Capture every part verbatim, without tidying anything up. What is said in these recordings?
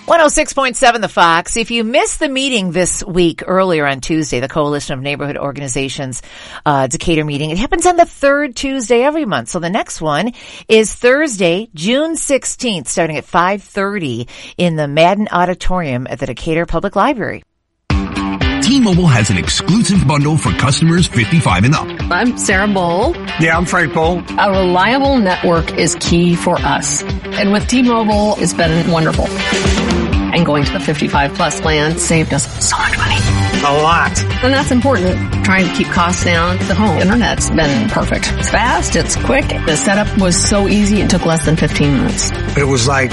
one oh six point seven The Fox. If you missed the meeting this week earlier on Tuesday, the Coalition of Neighborhood Organizations uh Decatur meeting, it happens on the third Tuesday every month. So the next one is Thursday, June sixteenth, starting at five thirty in the Madden Auditorium at the Decatur Public Library. T-Mobile has an exclusive bundle for customers fifty-five and up. I'm Sarah Bowl. Yeah, I'm Frank Bowl. A reliable network is key for us. And with T-Mobile, it's been wonderful. And going to the fifty-five plus plan saved us so much money. A lot. And that's important. Trying to keep costs down. The home internet's been perfect. It's fast. It's quick. The setup was so easy. It took less than fifteen minutes. It was like,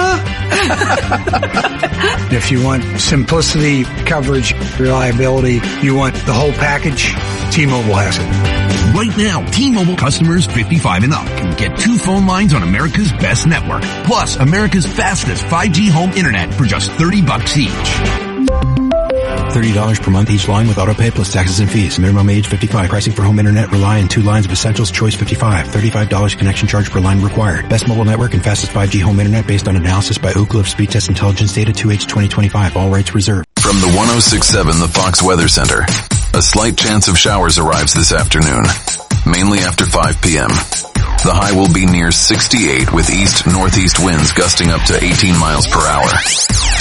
if you want simplicity, coverage, reliability, you want the whole package, T-Mobile has it. Right now, T-Mobile customers fifty-five and up can get two phone lines on America's best network, plus America's fastest five G home internet for just thirty bucks each. thirty dollars per month each line with autopay plus taxes and fees. Minimum age fifty-five. Pricing for home internet rely on two lines of essentials. Choice fifty-five. thirty-five dollars connection charge per line required. Best mobile network and fastest five G home internet based on analysis by Ookla of Speed Test Intelligence data two H twenty twenty-five. All rights reserved. From the one oh six point seven The Fox Weather Center, a slight chance of showers arrives this afternoon, mainly after five p.m. The high will be near sixty-eight with east-northeast winds gusting up to eighteen miles per hour.